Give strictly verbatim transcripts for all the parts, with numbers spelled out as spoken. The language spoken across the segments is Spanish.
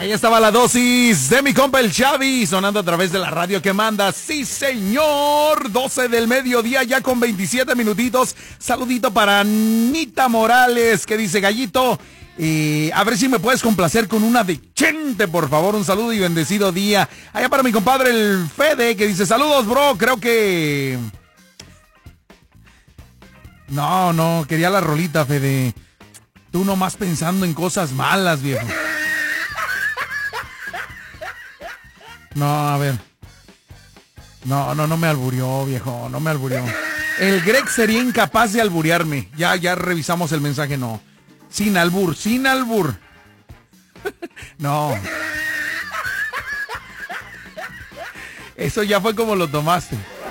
Ahí estaba la dosis de mi compa el Xavi, sonando a través de la radio que manda. Sí, señor. doce del mediodía, ya con veintisiete minutitos. Saludito para Anita Morales, que dice: Gallito, eh, a ver si me puedes complacer con una de Chente, por favor. Un saludo y bendecido día. Allá para mi compadre el Fede, que dice: saludos, bro. Creo que... No, no, quería la rolita, Fede. Tú nomás pensando en cosas malas, viejo. No, a ver. No, no, no me alburió, viejo. No me alburió. El Greg sería incapaz de alburearme. Ya, ya revisamos el mensaje, no. Sin albur, sin albur. No. Eso ya fue como lo tomaste.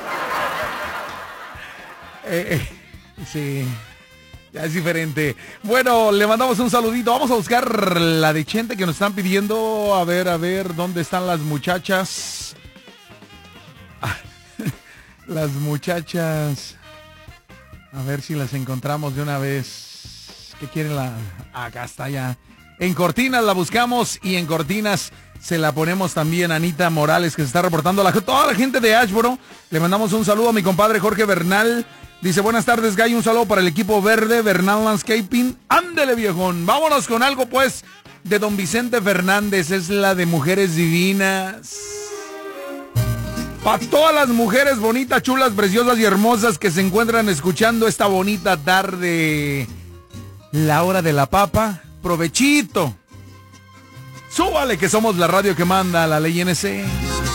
Eh, eh, sí. Ya es diferente. Bueno, le mandamos un saludito. Vamos a buscar la de Chente que nos están pidiendo. A ver, a ver, ¿dónde están las muchachas? Ah, las muchachas. A ver si las encontramos de una vez. ¿Qué quieren la...? Acá está ya. En Cortinas la buscamos y en Cortinas se la ponemos también a Anita Morales, que se está reportando. La, toda la gente de Ashboro. Le mandamos un saludo a mi compadre Jorge Bernal. Dice: buenas tardes, Gay, un saludo para el equipo verde, Bernal Landscaping. Ándele, viejón. Vámonos con algo, pues, de don Vicente Fernández. Es la de Mujeres Divinas. Para todas las mujeres bonitas, chulas, preciosas y hermosas que se encuentran escuchando esta bonita tarde, la hora de la papa. Provechito. Súbale, que somos la radio que manda la ley N C.